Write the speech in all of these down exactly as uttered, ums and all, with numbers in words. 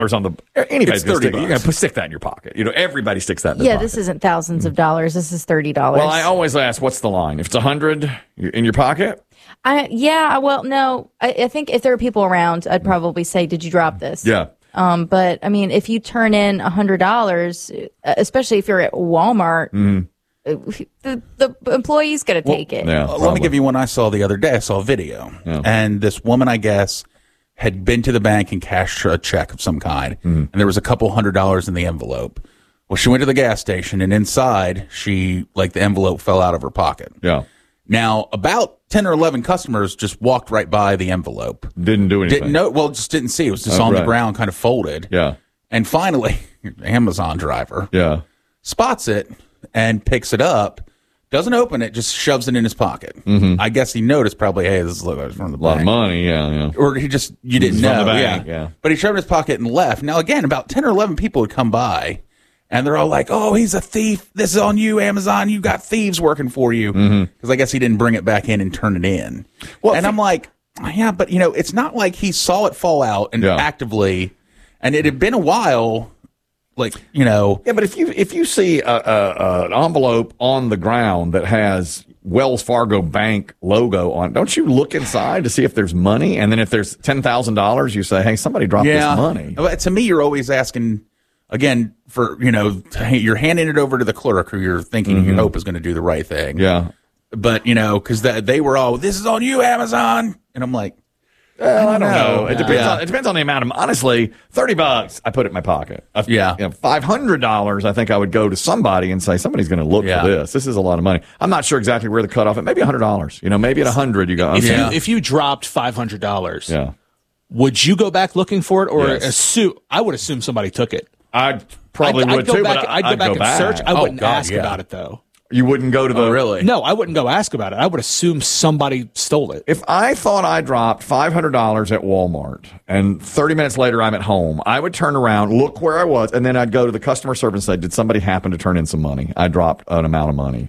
Or it's on the anybody's It's gonna stick, thirty you gotta put, stick that in your pocket. You know, everybody sticks that in their Yeah, pocket. this isn't thousands of dollars. This is thirty dollars. Well, I always ask, what's the line? If it's a hundred in your pocket? I yeah, well, no. I, I think if there are people around, I'd probably say, "Did you drop this?" Yeah. Um, but I mean, if you turn in a hundred dollars, especially if you're at Walmart, Mm-hmm. the the employee's gonna take it. Yeah, Uh, let me give you one I saw the other day. I saw a video, Yeah. and this woman, I guess, had been to the bank and cashed a check of some kind, Mm-hmm. and there was a couple hundred dollars in the envelope. Well, she went to the gas station, and inside, she like the envelope fell out of her pocket. Yeah. Now, about ten or eleven customers just walked right by the envelope. Didn't do anything. Didn't know. Well, just didn't see. It was just Oh, on right. the ground, kind of folded. Yeah. And finally, Amazon driver Yeah. spots it and picks it up. Doesn't open it, just shoves it in his pocket. Mm-hmm. I guess he noticed probably, hey, this is from the A lot bank. of money. Yeah. Yeah. Or he just, you didn't It's from know. the bank, yeah. yeah. But he shoved it in his pocket and left. Now, again, about ten or eleven people would come by, and they're all like, oh, he's a thief. This is on you, Amazon. You got thieves working for you. Because Mm-hmm. I guess he didn't bring it back in and turn it in. Well, and if I'm like, yeah, but, you know, it's not like he saw it fall out and Yeah. actively, and it had been a while, like, you know. Yeah, but if you if you see a, a, a, an envelope on the ground that has Wells Fargo Bank logo on, don't you look inside to see if there's money? And then if there's ten thousand dollars, you say, hey, somebody dropped Yeah. this money. But to me, you're always asking, again, for, you know, you're handing it over to the clerk who you're thinking you hope is going to do the right thing. Yeah. But, you know, because the, they were all, this is on you, Amazon. And I'm like, Well, I don't know. know. It depends. Yeah. On, it depends on the amount of. Honestly, thirty bucks, I put it in my pocket. Uh, Yeah. you know, five hundred dollars. I think I would go to somebody and say somebody's going to look Yeah. for this. This is a lot of money. I'm not sure exactly where the cutoff. It maybe a hundred dollars. You know, maybe at a hundred you go. If Okay. Yeah. you if you dropped five hundred dollars, Yeah. would you go back looking for it, or Yes. assume? I would assume somebody took it. I probably I'd, would I'd go too, back, but I'd go back and search. I Oh, wouldn't God, ask yeah. about it though. You wouldn't go to the. oh, really? No, I wouldn't go ask about it. I would assume somebody stole it. If I thought I dropped five hundred dollars at Walmart and thirty minutes later I'm at home, I would turn around, look where I was, and then I'd go to the customer service and say, did somebody happen to turn in some money? I dropped an amount of money.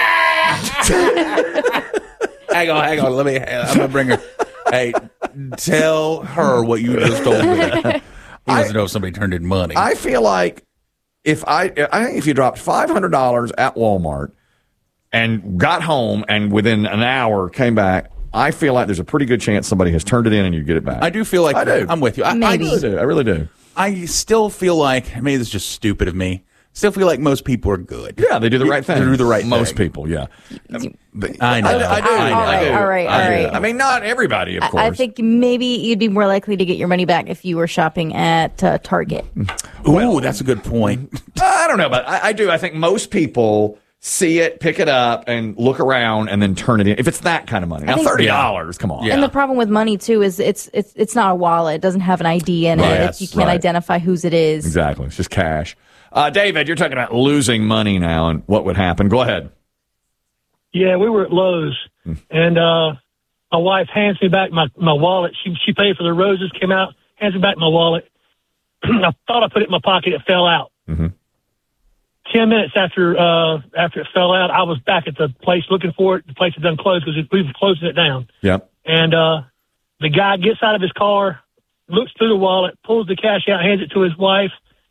hang on, hang on. Let me, I'm going to bring her. Hey, tell her what you just told me. He wants to know if somebody turned in money. I feel like if I, I think if you dropped five hundred dollars at Walmart and got home and within an hour came back, I feel like there's a pretty good chance somebody has turned it in and you get it back. I do feel like I do. I'm with you. I, I, Maybe. I really do. I really do. I still feel like, maybe this is just stupid of me. Still feel like most people are good. Yeah, they do the right thing. They do the right Most thing. people, yeah. But I know. I, I do. All I right, do. all right, I all do. right. I mean, not everybody, of course. I think maybe you'd be more likely to get your money back if you were shopping at uh, Target. Ooh, that's a good point. I don't know, but I, I do. I think most people see it, pick it up, and look around, and then turn it in. If it's that kind of money, now think- thirty dollars. Come on. Yeah. And the problem with money too is it's it's it's not a wallet. It doesn't have an I D in it. Right. It's, you can't Right. identify whose it is. Exactly. It's just cash. Uh, David, you're talking about losing money now and what would happen. Go ahead. Yeah, we were at Lowe's, and uh, my wife hands me back my, my wallet. She she paid for the roses, came out, hands me back my wallet. I thought I put it in my pocket. It fell out. Mm-hmm. Ten minutes after uh, after it fell out, I was back at the place looking for it. The place had done closed because we were closing it down. Yep. And uh, the guy gets out of his car, looks through the wallet, pulls the cash out, hands it to his wife,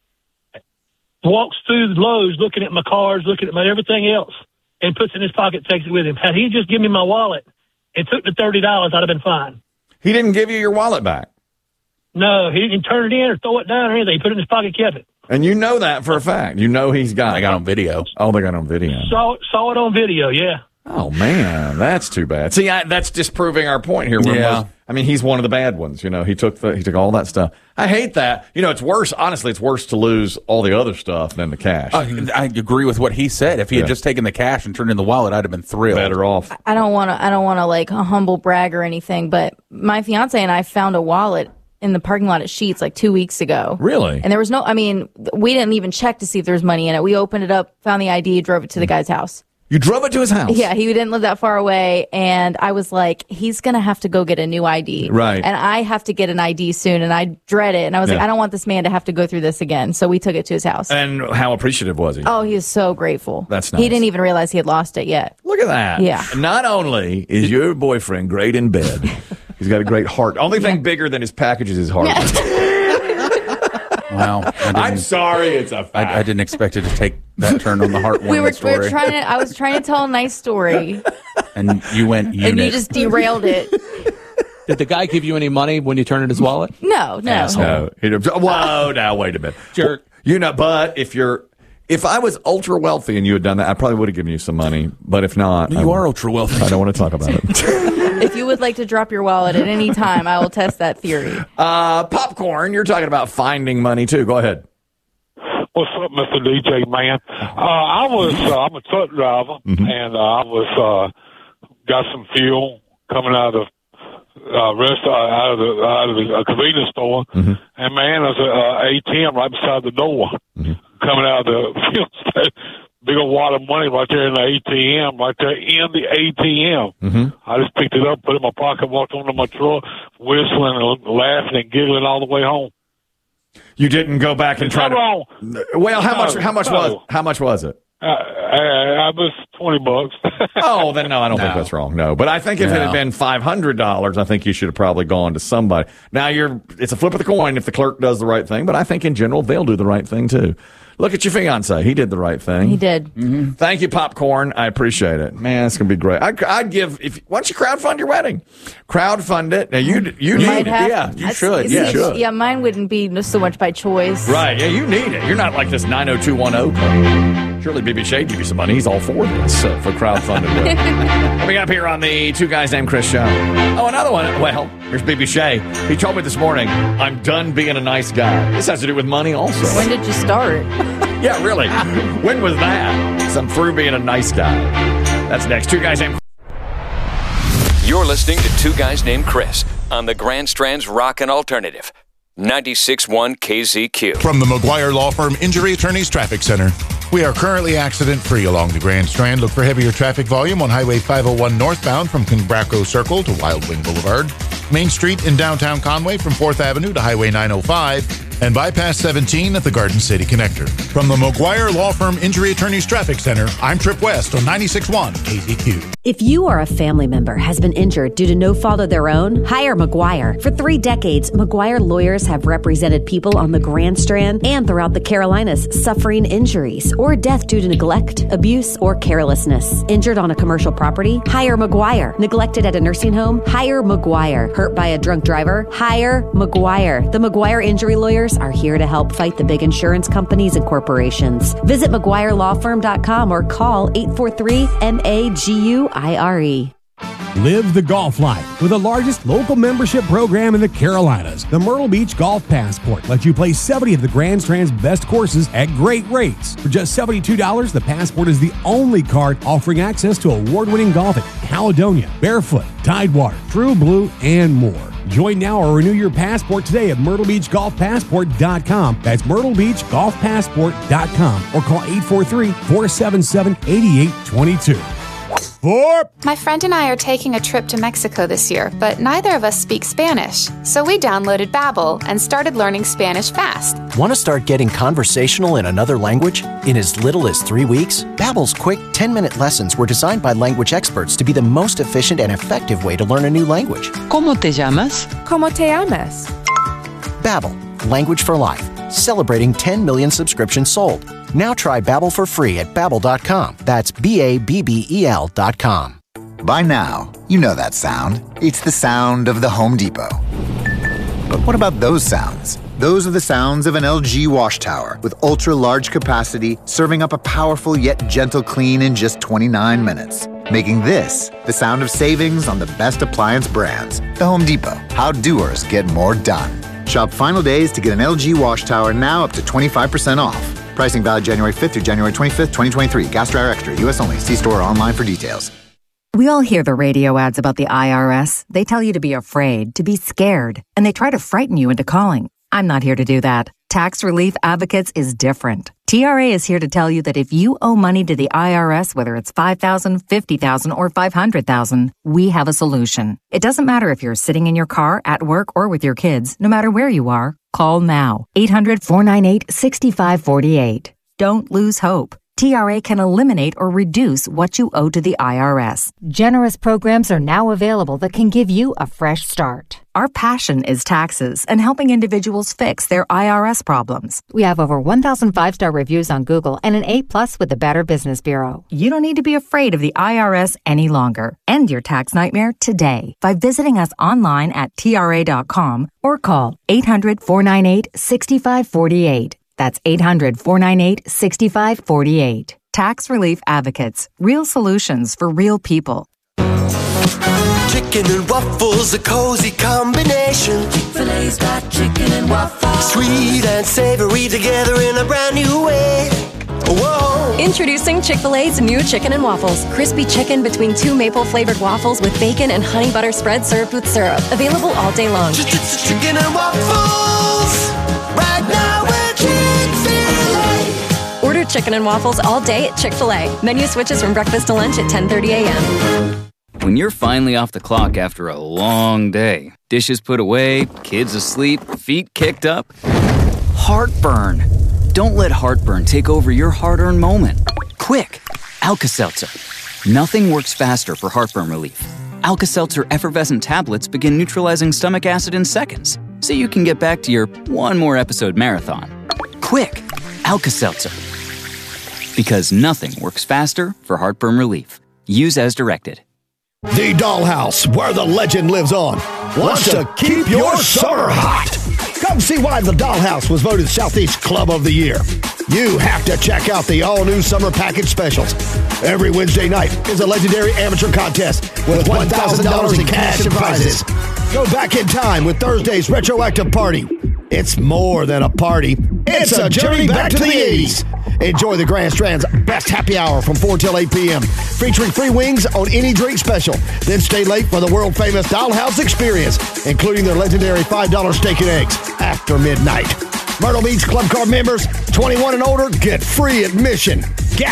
walks through the Lowe's looking at my cars, looking at my everything else, and puts it in his pocket, takes it with him. Had he just given me my wallet and took the thirty dollars, I'd have been fine. He didn't give you your wallet back. No, he didn't turn it in or throw it down or anything. He put it in his pocket, kept it. And you know that for a fact. You know he's got I it. got on video. Oh, they got it on video. Saw, saw it on video, yeah. Oh, man. That's too bad. See, I, that's disproving our point here. Where Yeah. most- I mean, he's one of the bad ones. You know, he took the, he took all that stuff. I hate that. You know, it's worse. Honestly, it's worse to lose all the other stuff than the cash. I, I agree with what he said. If he had Yeah. just taken the cash and turned in the wallet, I'd have been thrilled. Better off. I don't want to. I don't want to like a humble brag or anything. But my fiance and I found a wallet in the parking lot at Sheetz like two weeks ago. Really? And there was no. I mean, we didn't even check to see if there was money in it. We opened it up, found the I D, drove it to the guy's house. You drove it to his house? Yeah, he didn't live that far away, and I was like, he's gonna have to go get a new I D, Right. And I have to get an I D soon, and I dread it. And I was like, Yeah. I don't want this man to have to go through this again. So we took it to his house. And how appreciative was he? Oh, he is so grateful. That's He nice. didn't even realize he had lost it yet. Look at that. Yeah. Not only is your boyfriend great in bed, he's got a great heart. Only thing bigger than his package is his heart. Wow. I didn't, I'm sorry, it's a fact. I, I didn't expect it to take that turn on the heartwarming We were, we story. were trying to. I was trying to tell a nice story, and you went unit. and you just derailed it. Did the guy give you any money when you turned in his wallet? No, no. No. He- Whoa, now wait a minute. Jerk. You know, but if you're, if I was ultra wealthy and you had done that, I probably would have given you some money. But if not, you I, are ultra wealthy. I don't want to talk about it. If you would like to drop your wallet at any time, I will test that theory. uh, popcorn, you're talking about finding money too. Go ahead. What's up, Mister D J, man? Uh, I was, uh, I'm a truck driver, Mm-hmm. and uh, I was, uh, got some fuel coming out of uh, rest, uh, out of the, out of the uh, convenience store, Mm-hmm. and man, there's a uh, A T M right beside the door Mm-hmm. coming out of the fuel station. Big old wad of money right there in the A T M, right there in the A T M. Mm-hmm. I just picked it up, put it in my pocket, walked onto my truck, whistling and laughing and giggling all the way home. You didn't go back and It's try not to. wrong. Well, how No, much? How much no. was? How much was it? Uh, I, I was twenty bucks. Oh, then no, I don't think No. that's wrong. No, but I think if it had No. been five hundred dollars, I think you should have probably gone to somebody. Now you're, it's a flip of the coin if the clerk does the right thing, but I think in general they'll do the right thing too. Look at your fiance; he did the right thing. He did. Thank you, Popcorn. I appreciate it, man. It's gonna be great. I'd, I'd give if why don't you crowdfund your wedding? Crowdfund it. Now you you need Might it. have- Yeah, you I- should. see, Yeah, should. Yeah, mine wouldn't be so much by choice. Right? Yeah, you need it. You're not like this nine oh two one oh club. Surely B B Shea give you some money. He's all for this uh, for crowdfunding. Coming up here on the Two Guys Named Chris show. Oh, another one. Well, here's B B Shea. He told me this morning, I'm done being a nice guy. This has to do with money also. When did you start? Yeah, really. When was that? Some through being a nice guy. That's next. Two Guys Named You're listening to Two Guys Named Chris on the Grand Strand's Rockin' Alternative. ninety-six point one K Z Q. From the McGuire Law Firm Injury Attorneys Traffic Center. We are currently accident-free along the Grand Strand. Look for heavier traffic volume on Highway five oh one northbound from Combraco Circle to Wild Wing Boulevard. Main Street in downtown Conway from fourth Avenue to Highway nine oh five. And bypass seventeen at the Garden City Connector. From the McGuire Law Firm Injury Attorneys Traffic Center, I'm Trip West on ninety-six point one K Z Q. If you or a family member has been injured due to no fault of their own, hire McGuire. For three decades, McGuire lawyers have represented people on the Grand Strand and throughout the Carolinas suffering injuries or death due to neglect, abuse, or carelessness. Injured on a commercial property? Hire McGuire. Neglected at a nursing home? Hire McGuire. Hurt by a drunk driver? Hire McGuire. The McGuire Injury Lawyers are here to help fight the big insurance companies and corporations. Visit McGuire Law Firm dot com or call eight four three M A G U I R E. Live the golf life with the largest local membership program in the Carolinas. The Myrtle Beach Golf Passport lets you play seventy of the Grand Strand's best courses at great rates. For just seventy-two dollars, the Passport is the only card offering access to award-winning golf at Caledonia, Barefoot, Tidewater, True Blue, and more. Join now or renew your passport today at Myrtle Beach Golf Passport dot com. That's Myrtle Beach Golf Passport dot com or call eight four three, four seven seven, eight eight two two. Four. My friend and I are taking a trip to Mexico this year, but neither of us speak Spanish. So we downloaded Babbel and started learning Spanish fast. Want to start getting conversational in another language in as little as three weeks? Babbel's quick ten-minute lessons were designed by language experts to be the most efficient and effective way to learn a new language. ¿Cómo te llamas? ¿Cómo te llamas? Babbel, language for life. Celebrating ten million subscriptions sold. Now try Babbel for free at babbel dot com. That's B A B B E L dot com. By now, you know that sound. It's the sound of the Home Depot. But what about those sounds? Those are the sounds of an L G wash tower with ultra-large capacity, serving up a powerful yet gentle clean in just twenty-nine minutes. Making this the sound of savings on the best appliance brands. The Home Depot. How doers get more done. Shop final days to get an L G wash tower now up to twenty-five percent off. Pricing valid January fifth through January twenty-fifth, twenty twenty-three. Gas Dryer Extra. U S only. See store or online for details. We all hear the radio ads about the I R S. They tell you to be afraid, to be scared, and they try to frighten you into calling. I'm not here to do that. Tax Relief Advocates is different. T R A is here to tell you that if you owe money to the I R S, whether it's five thousand dollars, fifty thousand dollars, or five hundred thousand dollars, we have a solution. It doesn't matter if you're sitting in your car, at work, or with your kids. No matter where you are, call now. eight hundred, four nine eight, six five four eight. Don't lose hope. T R A can eliminate or reduce what you owe to the I R S. Generous programs are now available that can give you a fresh start. Our passion is taxes and helping individuals fix their I R S problems. We have over one thousand five-star reviews on Google and an A plus with the Better Business Bureau. You don't need to be afraid of the I R S any longer. End your tax nightmare today by visiting us online at T R A dot com or call eight hundred, four nine eight, six five four eight. That's eight hundred, four nine eight, six five four eight. Tax Relief Advocates. Real solutions for real people. Chicken and waffles, a cozy combination. Chick-fil-A's got chicken and waffles. Sweet and savory together in a brand new way. Whoa. Introducing Chick-fil-A's new chicken and waffles. Crispy chicken between two maple-flavored waffles with bacon and honey butter spread served with syrup. Available all day long. Chicken and waffles. Right now we're Chick-fil-A. Order chicken and waffles all day at Chick-fil-A. Menu switches from breakfast to lunch at ten thirty a.m. When you're finally off the clock after a long day, dishes put away, kids asleep, feet kicked up, heartburn. Don't let heartburn take over your hard-earned moment. Quick, Alka-Seltzer. Nothing works faster for heartburn relief. Alka-Seltzer effervescent tablets begin neutralizing stomach acid in seconds, so you can get back to your one more episode marathon. Quick, Alka-Seltzer. Because nothing works faster for heartburn relief. Use as directed. The Dollhouse, where the legend lives on, wants to keep your summer hot. Come see why the Dollhouse was voted Southeast Club of the Year. You have to check out the all-new summer package specials. Every Wednesday night is a legendary amateur contest with one thousand dollars in cash and prizes. Go back in time with Thursday's retroactive party. It's more than a party. It's a journey back to the eighties. Enjoy the Grand Strand's best happy hour from four till eight p.m. featuring free wings on any drink special. Then stay late for the world-famous Dollhouse experience, including their legendary five dollar steak and eggs after midnight. Myrtle Beach Club Card members, twenty-one and older, get free admission.